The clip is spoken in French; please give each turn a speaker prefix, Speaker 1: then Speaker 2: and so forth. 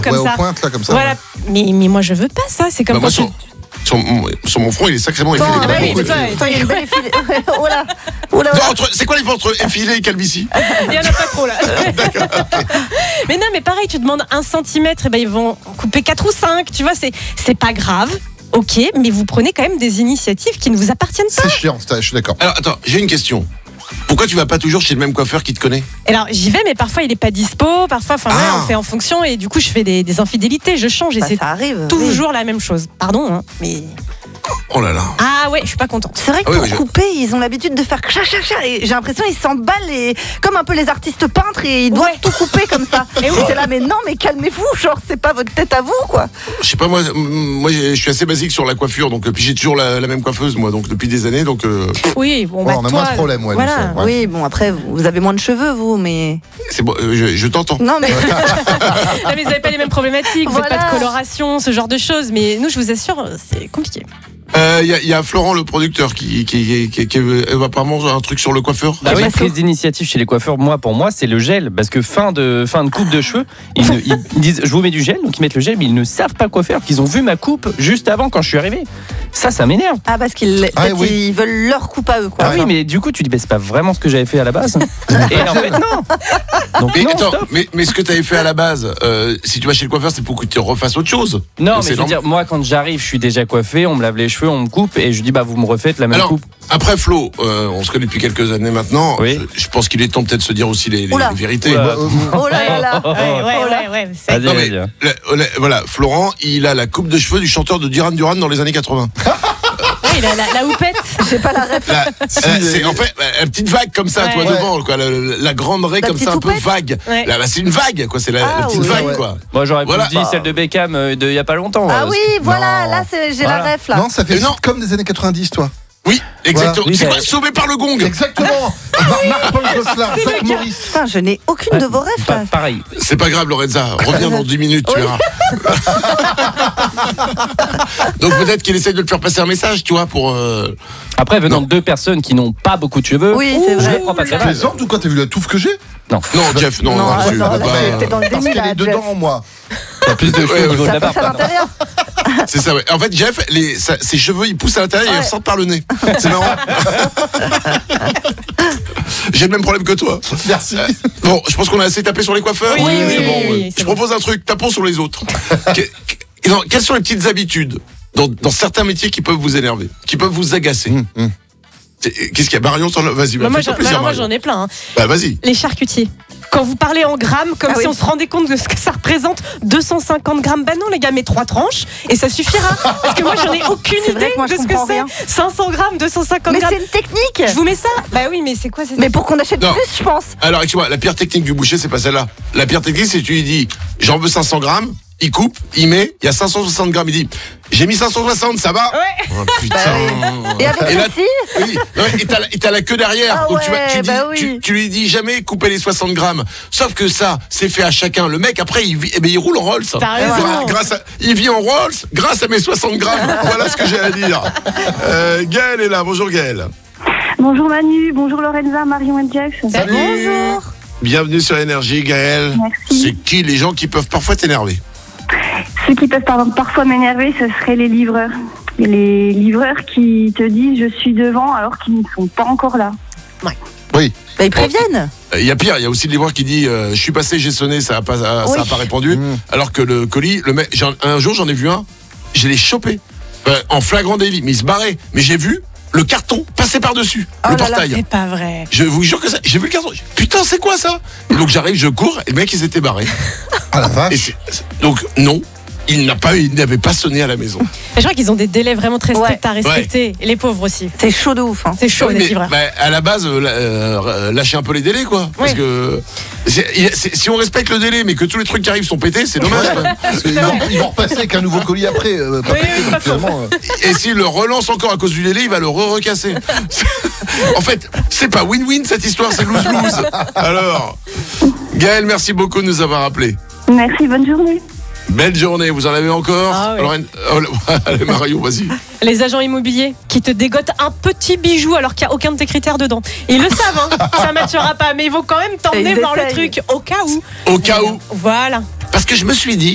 Speaker 1: comme
Speaker 2: ouais,
Speaker 1: ça.
Speaker 2: aux pointes, là, comme ça.
Speaker 1: Voilà. Mais moi, je veux pas ça. C'est comme
Speaker 3: Bah,
Speaker 1: quand
Speaker 3: moi, sur mon front, il est sacrément effilé.
Speaker 1: Ah bah oui,
Speaker 3: Beaucoup.
Speaker 1: toi,
Speaker 4: Il y a une belle effilée. Oh là. Oh là.
Speaker 3: Non, c'est quoi les fois entre effilé et calvitie?
Speaker 1: il y en a pas trop là. Mais non, mais pareil, tu demandes 1 centimètre, et ben ils vont couper 4 ou 5. Tu vois, c'est pas grave. Ok, mais vous prenez quand même des initiatives qui ne vous appartiennent pas.
Speaker 2: C'est chiant, je suis d'accord.
Speaker 3: Alors, attends, j'ai une question. Pourquoi tu vas pas toujours chez le même coiffeur qui te connaît?
Speaker 1: Alors j'y vais, mais parfois il est pas dispo. Parfois, on fait en fonction, et du coup je fais des infidélités. Je change, et
Speaker 4: Bah,
Speaker 1: c'est
Speaker 4: ça arrive.
Speaker 1: toujours la même chose. Pardon, hein, mais
Speaker 3: Oh là là.
Speaker 1: ah ouais, je suis pas contente.
Speaker 4: C'est vrai que
Speaker 3: Ah oui,
Speaker 4: pour
Speaker 3: oui,
Speaker 4: couper, ils ont l'habitude de faire chat, et j'ai l'impression qu'ils s'emballent comme un peu les artistes peintres et ils doivent
Speaker 1: Ouais.
Speaker 4: tout couper comme ça.
Speaker 1: Et oui.
Speaker 4: J'étais là, mais non, mais calmez-vous, genre c'est pas votre tête à vous quoi.
Speaker 3: Je sais pas, moi je suis assez basique sur la coiffure, donc puis j'ai toujours la même coiffeuse, moi, donc depuis des années, donc
Speaker 1: Oui, bon,
Speaker 2: Ouais,
Speaker 1: bah,
Speaker 2: on a
Speaker 1: toi,
Speaker 2: moins ce problème, ouais,
Speaker 1: voilà.
Speaker 2: nous, ça, ouais.
Speaker 4: Oui, bon après vous avez moins de cheveux vous, mais
Speaker 3: c'est bon, je t'entends.
Speaker 4: non mais
Speaker 1: Non, mais vous n'avez pas les mêmes problématiques, vous n'avez
Speaker 4: Voilà.
Speaker 1: pas de coloration, ce genre de choses. Mais nous, je vous assure, c'est compliqué.
Speaker 3: Il y a Florent, le producteur, qui apparemment un truc sur le coiffeur.
Speaker 5: Bah oui,
Speaker 4: Masso.
Speaker 5: prise d'initiative chez les coiffeurs, pour moi, c'est le gel. Parce que fin de coupe de cheveux, ils disent je vous mets du gel, donc ils mettent le gel, mais ils ne savent pas quoi faire, qu'ils ont vu ma coupe juste avant quand je suis arrivé. Ça m'énerve.
Speaker 4: ah parce qu'ils
Speaker 2: Ah,
Speaker 4: peut-être
Speaker 2: oui.
Speaker 4: ils veulent leur coupe à eux quoi.
Speaker 5: Ah oui, mais du coup, tu dis, bah, c'est pas vraiment ce que j'avais fait à la base. Et en fait, non. Donc,
Speaker 3: Mais
Speaker 5: non,
Speaker 3: attends,
Speaker 5: stop.
Speaker 3: mais ce que tu avais fait à la base, si tu vas chez le coiffeur, c'est pour que tu refasses autre chose.
Speaker 5: Non, mais
Speaker 3: C'est
Speaker 5: je veux
Speaker 3: normal.
Speaker 5: dire, moi, quand j'arrive, je suis déjà coiffé, on me lave les cheveux, on me coupe, et je dis, bah, vous me refaites la même
Speaker 3: Alors,
Speaker 5: coupe.
Speaker 3: après Flo, on se connaît depuis quelques années maintenant.
Speaker 5: Oui.
Speaker 3: Je pense qu'il est temps peut-être de se dire aussi les
Speaker 4: Oula.
Speaker 3: vérités.
Speaker 5: Oula.
Speaker 4: Oh là là là.
Speaker 1: Ouais. c'est-
Speaker 5: Vas-y,
Speaker 3: Non, mais
Speaker 5: vas-y.
Speaker 3: voilà, Florent, il a la coupe de cheveux du chanteur de Duran Duran dans les années 80.
Speaker 1: Ouais, il a la houppette.
Speaker 4: J'ai pas la ref.
Speaker 3: C'est en fait une petite vague comme ça,
Speaker 1: Ouais.
Speaker 3: toi,
Speaker 2: Ouais.
Speaker 3: devant, quoi, la grande raie
Speaker 4: La
Speaker 3: comme
Speaker 4: petite
Speaker 3: ça, un peu
Speaker 4: houppette.
Speaker 3: vague.
Speaker 1: Ouais.
Speaker 3: Là, bah, c'est une vague, quoi, c'est la
Speaker 4: Ah,
Speaker 3: petite
Speaker 4: oui.
Speaker 3: vague,
Speaker 2: Ouais.
Speaker 3: quoi.
Speaker 5: Moi, j'aurais
Speaker 3: Voilà.
Speaker 5: plus dit celle de Beckham de il y a pas longtemps.
Speaker 4: Ah oui, voilà,
Speaker 2: Non.
Speaker 4: là j'ai la
Speaker 5: Voilà.
Speaker 4: ref là.
Speaker 2: Non, ça fait
Speaker 3: Mais non.
Speaker 2: comme des années 90, toi.
Speaker 3: Oui, exactement.
Speaker 5: Voilà.
Speaker 3: C'est
Speaker 5: Oui,
Speaker 3: quoi, sauvé par le gong.
Speaker 2: Exactement. Marc-Paul Gosselin, Zach Morris.
Speaker 4: Putain, je n'ai aucune de vos refs là.
Speaker 5: Pareil.
Speaker 3: C'est pas grave, Lorenza. Reviens dans 10 minutes, tu
Speaker 4: Oui.
Speaker 3: verras. Donc peut-être qu'il essaie de te faire passer un message, tu vois, pour.
Speaker 5: Après, venant
Speaker 3: Non.
Speaker 5: de 2 personnes qui n'ont pas beaucoup de cheveux,
Speaker 4: Oui, c'est
Speaker 5: je
Speaker 4: vrai.
Speaker 5: les prends pas
Speaker 2: Tu
Speaker 5: très mal.
Speaker 2: plaisantes ou quoi? T'as vu la touffe que j'ai?
Speaker 5: Non,
Speaker 3: Non, Jeff, non,
Speaker 4: Non,
Speaker 3: tu
Speaker 4: attends,
Speaker 3: peux
Speaker 4: là,
Speaker 3: pas.
Speaker 4: t'es dans le
Speaker 2: Parce
Speaker 4: déni
Speaker 2: qu'elle
Speaker 4: là.
Speaker 2: est dedans, moi.
Speaker 5: t'as plus de cheveux
Speaker 3: Ouais,
Speaker 5: au niveau de
Speaker 4: Ça
Speaker 5: la
Speaker 4: pousse à
Speaker 5: barbe.
Speaker 4: l'intérieur.
Speaker 3: C'est ça, ouais. En fait, Jeff, ses cheveux, ils poussent à l'intérieur et ils
Speaker 4: Ouais.
Speaker 3: ressortent par le nez. C'est marrant. J'ai le même problème que toi.
Speaker 2: Merci.
Speaker 3: Bon, je pense qu'on a assez tapé sur les coiffeurs.
Speaker 1: Oui, oui,
Speaker 3: c'est
Speaker 1: oui,
Speaker 3: bon,
Speaker 1: oui,
Speaker 3: ouais.
Speaker 1: oui, c'est
Speaker 3: Je
Speaker 1: bon.
Speaker 3: propose un truc, tapons sur les autres. Quelles sont les petites habitudes dans certains métiers qui peuvent vous énerver, qui peuvent vous agacer? Qu'est-ce qu'il y a, Marion? Vas-y,
Speaker 1: Moi,
Speaker 3: fais-toi plaisir,
Speaker 1: moi,
Speaker 3: Marion.
Speaker 1: j'en ai plein. Hein.
Speaker 3: Bah, vas-y.
Speaker 1: Les charcutiers. Quand vous parlez en grammes, comme
Speaker 4: Ah
Speaker 1: si
Speaker 4: oui.
Speaker 1: on se rendait compte de ce que ça représente, 250 grammes. Bah non, les gars, mais 3 tranches et ça suffira. Parce que moi, j'en ai aucune
Speaker 4: C'est vrai
Speaker 1: idée
Speaker 4: que moi, je
Speaker 1: de ce que
Speaker 4: comprends
Speaker 1: c'est.
Speaker 4: rien.
Speaker 1: 500 grammes, 250
Speaker 4: Mais
Speaker 1: grammes.
Speaker 4: c'est une technique.
Speaker 1: Je vous mets ça. Bah oui, mais c'est quoi
Speaker 4: Mais pour qu'on achète
Speaker 3: Non.
Speaker 4: plus, je pense.
Speaker 3: Alors, excuse-moi, la pire technique du boucher, c'est pas celle-là. La pire technique, c'est que tu lui dis, j'en veux 500 grammes, il coupe, il met, il y a 560 grammes, il dit, j'ai mis 560, ça va?
Speaker 1: Ouais.
Speaker 3: Oh, putain.
Speaker 4: Et avec
Speaker 3: Et là,
Speaker 4: celle-ci,
Speaker 3: oui, ouais, et t'as la queue derrière.
Speaker 4: Ah
Speaker 3: Donc
Speaker 4: ouais,
Speaker 3: tu dis,
Speaker 4: bah oui.
Speaker 3: tu lui dis jamais couper les 60 grammes. Sauf que ça, c'est fait à chacun. Le mec, après, il roule en Rolls.
Speaker 1: T'as raison.
Speaker 3: Il vit en Rolls grâce à mes 60 grammes. Voilà ce que j'ai à dire. Gaël est là. Bonjour Gaël.
Speaker 6: Bonjour Manu, bonjour Lorenza, Marion et Jeff.
Speaker 4: bonjour.
Speaker 3: Bienvenue sur Énergie, Gaël.
Speaker 6: Merci.
Speaker 3: C'est qui les gens qui peuvent parfois t'énerver?
Speaker 6: Ceux qui peuvent parfois m'énerver, ce seraient les livreurs. Les livreurs qui te disent je suis devant alors qu'ils ne sont pas encore là.
Speaker 2: Oui.
Speaker 4: Bah, ils préviennent.
Speaker 3: Il y a pire, il y a aussi le livreur qui dit je suis passé, j'ai sonné, ça a pas répondu. Alors que le colis, le mec, un jour j'en ai vu un, je l'ai chopé en flagrant délit, mais il se barrait. Mais j'ai vu le carton passer par-dessus le
Speaker 4: là là,
Speaker 3: portail.
Speaker 1: C'est pas vrai.
Speaker 3: Je vous jure que ça, j'ai vu le carton. Putain, c'est quoi ça? Et donc j'arrive, je cours, et le mec il s'était barré.
Speaker 2: Ah la
Speaker 3: Et
Speaker 2: vache.
Speaker 3: donc non, il n'avait pas sonné à la maison.
Speaker 1: Je crois qu'ils ont des délais vraiment très stricts à respecter. Et les pauvres aussi.
Speaker 4: C'est chaud de ouf. Hein.
Speaker 1: C'est chaud,
Speaker 3: Oui,
Speaker 1: les
Speaker 3: mais,
Speaker 1: livreurs.
Speaker 3: à la base, lâchez un peu les délais, quoi. Parce
Speaker 1: Oui.
Speaker 3: que si on respecte le délai, mais que tous les trucs qui arrivent sont pétés, c'est dommage. quoi.
Speaker 2: Parce qu'ils vont repasser avec un nouveau colis après. Pas
Speaker 1: Oui,
Speaker 2: pété,
Speaker 1: oui,
Speaker 2: donc
Speaker 1: pas
Speaker 2: finalement.
Speaker 3: Et s'il le relance encore à cause du délai, il va le recasser. En fait, c'est pas win-win cette histoire, c'est lose-lose. Alors, Gaël, merci beaucoup de nous avoir appelés.
Speaker 6: Merci, bonne journée.
Speaker 3: Belle journée, vous en avez encore?
Speaker 1: Ah oui.
Speaker 3: Lorraine- allez, Mario, vas-y.
Speaker 1: Les agents immobiliers qui te dégotent un petit bijou alors qu'il n'y a aucun de tes critères dedans. Ils le savent, hein, ça ne matchera pas, mais ils vont quand même t'emmener
Speaker 4: Ils
Speaker 1: voir le
Speaker 4: essayent.
Speaker 1: truc au cas où.
Speaker 3: Au cas où.
Speaker 1: Voilà.
Speaker 3: Parce que je me suis dit,